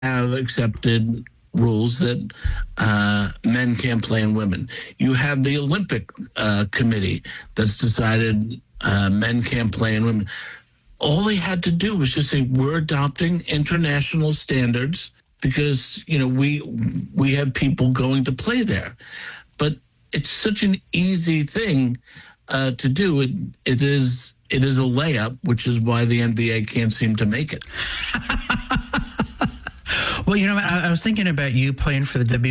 have accepted rules that men can't play and women. You have the Olympic committee that's decided men can't play and women. All they had to do was just say, we're adopting international standards because, we have people going to play there. But it's such an easy thing to do. It is a layup, which is why the NBA can't seem to make it. Well, I was thinking about you playing for the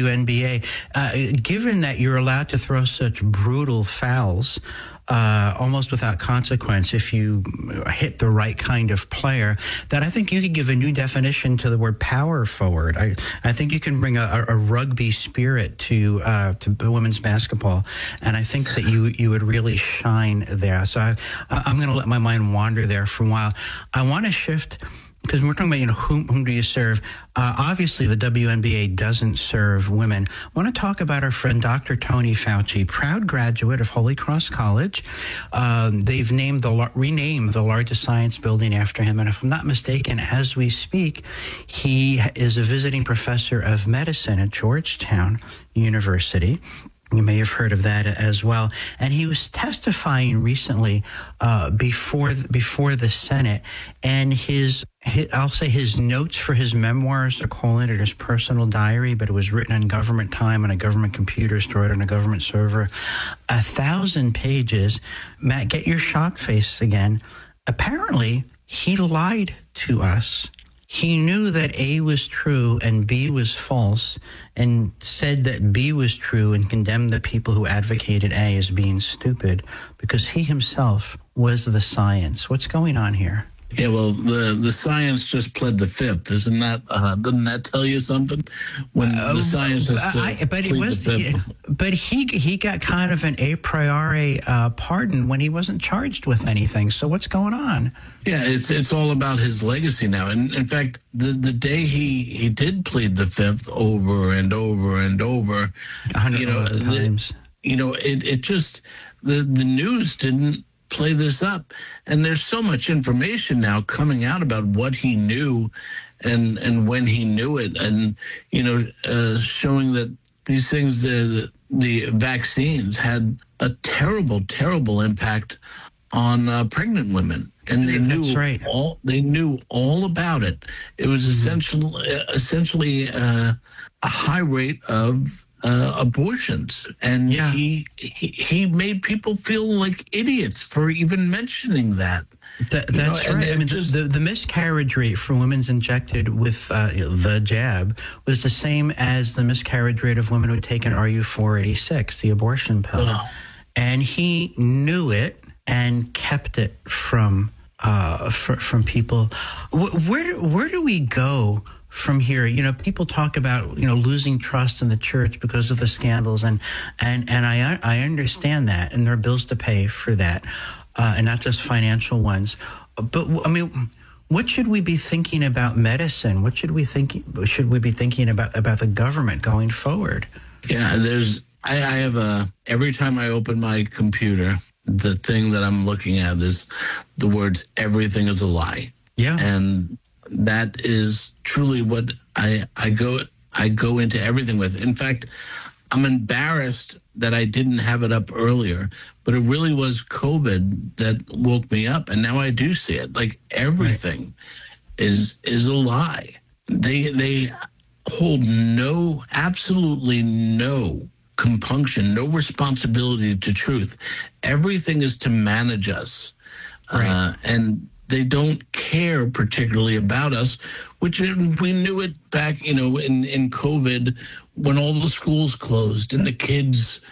WNBA. Given that you're allowed to throw such brutal fouls, almost without consequence if you hit the right kind of player, that I think you could give a new definition to the word power forward. I think you can bring a rugby spirit to women's basketball, and I think that you would really shine there. So I'm going to let my mind wander there for a while. I want to shift, because we're talking about, whom do you serve? Obviously, the WNBA doesn't serve women. I want to talk about our friend Dr. Tony Fauci, proud graduate of Holy Cross College. They've renamed the largest science building after him. And if I'm not mistaken, as we speak, he is a visiting professor of medicine at Georgetown University. You may have heard of that as well. And he was testifying recently before the Senate, and his notes for his memoirs are calling it his personal diary, but it was written on government time on a government computer stored on a government server. 1,000 pages. Matt, get your shocked face again. Apparently, he lied to us. He knew that A was true and B was false, and said that B was true and condemned the people who advocated A as being stupid because he himself was the science. What's going on here? Yeah, well, the science just pled the fifth. Doesn't that tell you something? When the science has to plead the fifth. But he got kind of an a priori pardon when he wasn't charged with anything. So what's going on? Yeah, it's all about his legacy now. And in fact, the day he did plead the fifth over and over and over, 100 times. It just the news didn't play this up, and there's so much information now coming out about what he knew and when he knew it, and showing that these things, the vaccines had a terrible impact on pregnant women, and they knew all about it. It was essentially a high rate of abortions, and he made people feel like idiots for even mentioning that. That's right. I mean, the miscarriage rate for women injected with the jab was the same as the miscarriage rate of women who had taken RU486, the abortion pill. And he knew it and kept it from people. Where do we go from here? People talk about losing trust in the church because of the scandals, and I understand that, and there are bills to pay for that, and not just financial ones. But I mean, what should we be thinking about medicine? What should we be thinking about the government going forward? Yeah, I have every time I open my computer, the thing that I'm looking at is the words "everything is a lie." Yeah, and that is truly what I go into everything with. In fact, I'm embarrassed that I didn't have it up earlier, but it really was COVID that woke me up, and now I do see it. Like, everything is a lie. They hold absolutely no compunction, no responsibility to truth. Everything is to manage us, and they don't care particularly about us, which we knew it back, in COVID, when all the schools closed and the kids,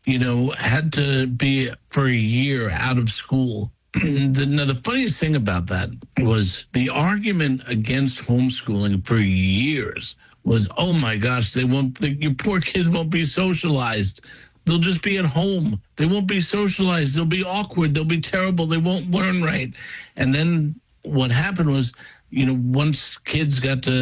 had to be for a year out of school. The funniest thing about that was the argument against homeschooling for years was, oh my gosh, your poor kids won't be socialized. They'll just be at home. They won't be socialized. They'll be awkward. They'll be terrible. They won't learn right. And then what happened was, once kids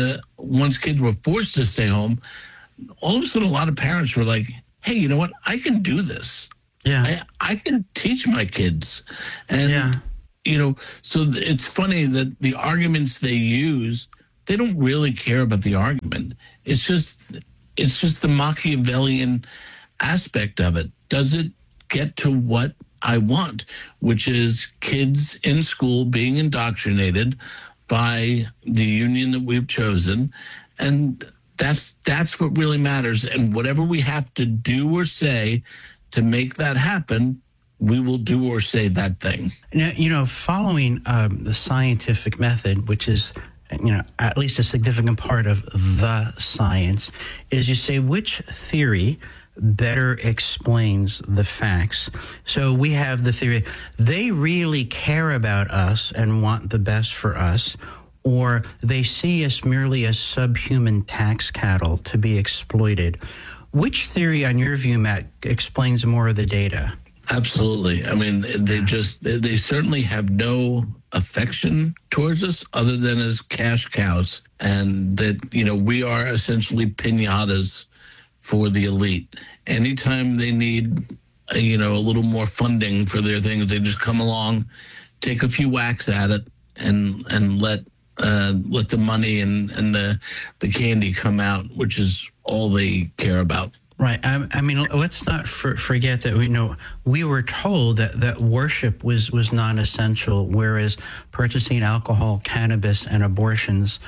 were forced to stay home, all of a sudden a lot of parents were like, hey, you know what? I can do this. Yeah. I can teach my kids. And, so it's funny that the arguments they use, they don't really care about the argument. It's just the Machiavellian aspect of it. Does it get to what I want, which is kids in school being indoctrinated by the union that we've chosen? And that's what really matters. And whatever we have to do or say to make that happen, we will do or say that thing. Now, following the scientific method, which is, at least a significant part of the science, is you say which theory better explains the facts. So we have the theory, they really care about us and want the best for us, or they see us merely as subhuman tax cattle to be exploited. Which theory, on your view, Matt, explains more of the data? Absolutely. I mean, they certainly have no affection towards us other than as cash cows. And that, we are essentially piñatas for the elite. Anytime they need, a little more funding for their things, they just come along, take a few whacks at it, and let the money and the candy come out, which is all they care about. Right. I mean, let's not forget that we were told that worship was non-essential, whereas purchasing alcohol, cannabis, and abortions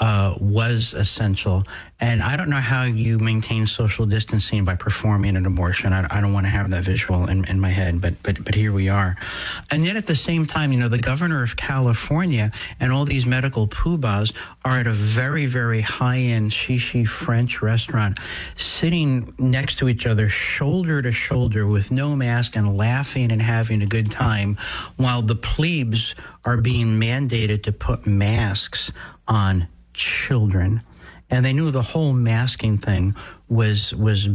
was essential. And I don't know how you maintain social distancing by performing an abortion. I don't want to have that visual in my head, but here we are. And yet at the same time, the governor of California and all these medical poobahs are at a very, very high-end shishi French restaurant, sitting next to each other, shoulder to shoulder, with no mask and laughing and having a good time, while the plebes are being mandated to put masks on children. And they knew the whole masking thing was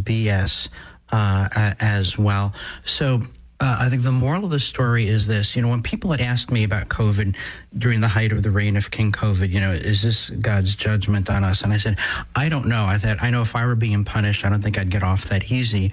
BS as well. So I think the moral of the story is this. When people had asked me about COVID during the height of the reign of King COVID, is this God's judgment on us? And I said, I don't know. I know if I were being punished, I don't think I'd get off that easy.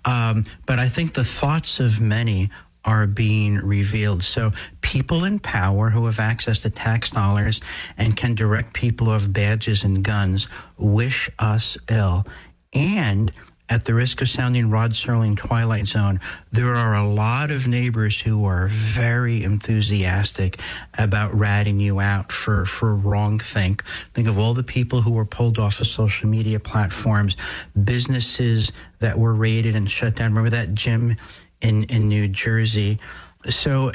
But I think the thoughts of many are being revealed. So people in power who have access to tax dollars and can direct people who have badges and guns wish us ill. And at the risk of sounding Rod Serling Twilight Zone, there are a lot of neighbors who are very enthusiastic about ratting you out for wrong think. Think of all the people who were pulled off of social media platforms, businesses that were raided and shut down. Remember that gym in New Jersey? So,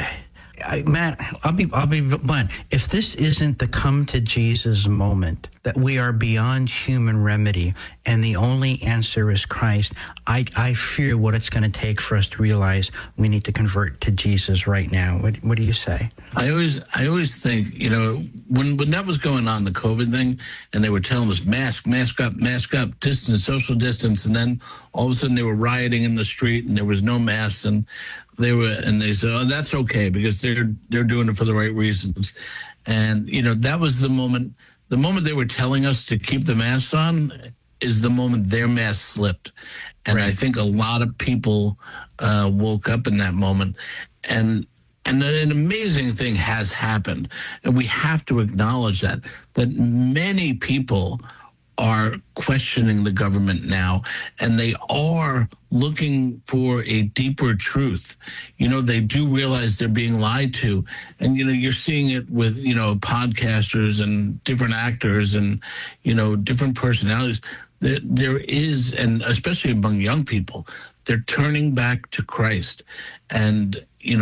Matt, I'll be blunt. If this isn't the come to Jesus moment, that we are beyond human remedy and the only answer is Christ, I fear what it's going to take for us to realize we need to convert to Jesus right now. What do you say? I always think, when that was going on, the COVID thing, and they were telling us mask up, distance, social distance, and then all of a sudden they were rioting in the street and there was no masks, and they said, oh, that's okay because they're doing it for the right reasons. And, that was the moment they were telling us to keep the masks on is the moment their mask slipped. And right. I think a lot of people woke up in that moment. And an amazing thing has happened. And we have to acknowledge that many people are questioning the government now, and they are looking for a deeper truth. They do realize they're being lied to. And, you're seeing it with, podcasters and different actors and, different personalities. There is, and especially among young people, they're turning back to Christ. And,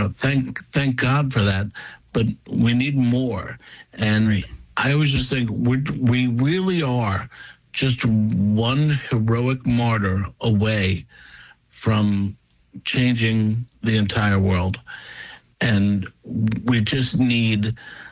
thank God for that. But we need more. And right. I always just think we really are just one heroic martyr away from changing the entire world. And we just need,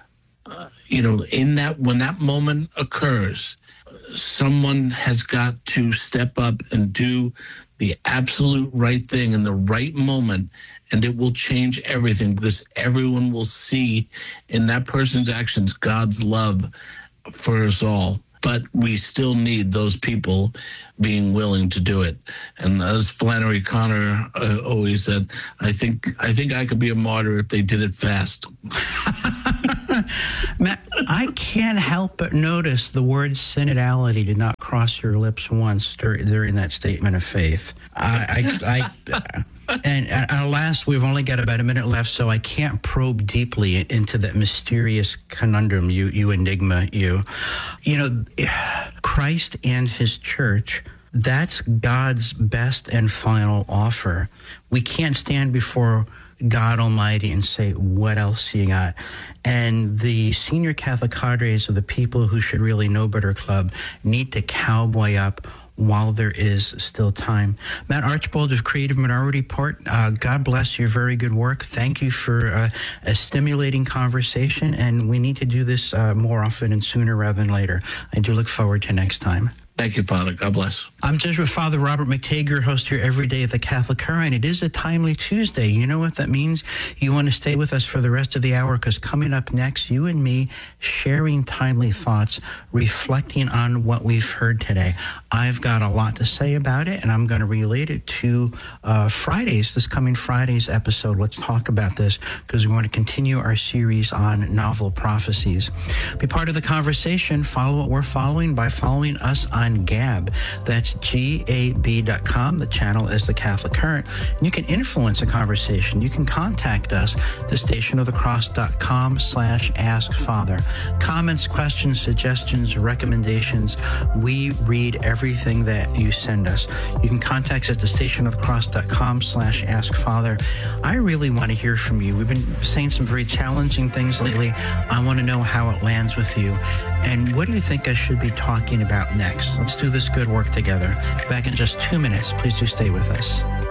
when that moment occurs, someone has got to step up and do the absolute right thing in the right moment, and it will change everything because everyone will see in that person's actions God's love for us all. But we still need those people being willing to do it. And as Flannery Connor always said, I think I could be a martyr if they did it fast. Matt, I can't help but notice the word synodality did not cross your lips once during that statement of faith. And alas, we've only got about a minute left, so I can't probe deeply into that mysterious conundrum, you enigma, you. You know, Christ and his church, that's God's best and final offer. We can't stand before God Almighty and say, what else you got? And the senior Catholic cadres of the People Who Should Really Know Better Club need to cowboy up while there is still time. Matt Archbold of Creative Minority Report, God bless your very good work. Thank you for a stimulating conversation, and we need to do this more often and sooner rather than later. I do look forward to next time. Thank you, Father. God bless. I'm Jesuit Father Robert McTague, host here every day at the Catholic Current. It is a timely Tuesday. You know what that means? You want to stay with us for the rest of the hour, because coming up next, you and me sharing timely thoughts, reflecting on what we've heard today. I've got a lot to say about it, and I'm going to relate it to this coming Friday's episode. Let's talk about this, because we want to continue our series on novel prophecies. Be part of the conversation. Follow what we're following by following us on Gab. That's GAB.com. The channel is the Catholic Current. And you can influence a conversation. You can contact us, thestationofthecross.com/askfather. Comments, questions, suggestions, recommendations. We read everything that you send us. You can contact us at thestationofthecross.com/askfather. I really want to hear from you. We've been saying some very challenging things lately. I want to know how it lands with you. And what do you think I should be talking about next? Let's do this good work together. Back in just 2 minutes. Please do stay with us.